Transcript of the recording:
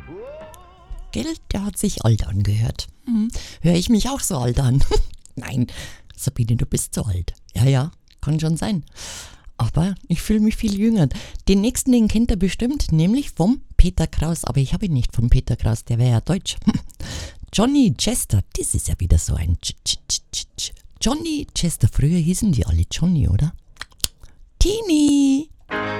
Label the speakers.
Speaker 1: Gell, der hat sich alt angehört. Höre ich mich auch so alt an? Nein, Sabine, du bist zu alt. Ja, kann schon sein. Aber ich fühle mich viel jünger. Den nächsten, den kennt er bestimmt, nämlich vom Peter Kraus. Aber ich habe ihn nicht vom Peter Kraus, der wäre ja deutsch. Johnny Chester, das ist ja wieder so ein Johnny Chester. Früher hießen die alle Johnny, oder? Tini!